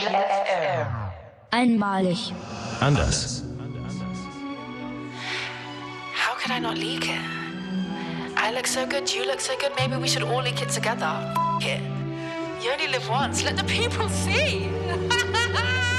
FM. Einmalig. Anders. How could I not leak it? I look so good, you look so good, maybe we should all leak it together. F it. You only live once, let the people see.